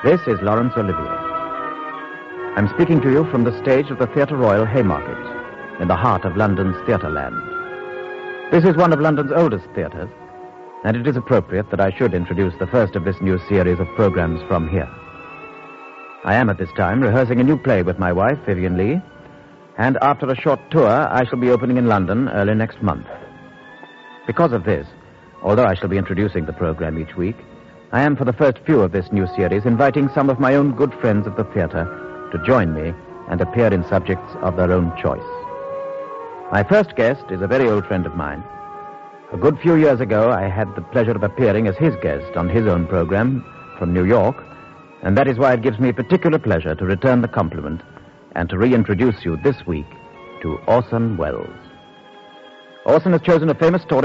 This is Laurence Olivier. I'm speaking to you from the stage of the Theatre Royal Haymarket, in the heart of London's theatreland. This is one of London's oldest theatres, and it is appropriate that I should introduce the first of this new series of programs from here. I am at this time rehearsing a new play with my wife, Vivian Lee, and after a short tour, I shall be opening in London early next month. Because of this, although I shall be introducing the program each week, I am, for the first few of this new series, inviting some of my own good friends of the theatre to join me and appear in subjects of their own choice. My first guest is a very old friend of mine. A good few years ago, I had the pleasure of appearing as his guest on his own program from New York, and that is why it gives me particular pleasure to return the compliment and to reintroduce you this week to Orson Welles. Orson has chosen a famous story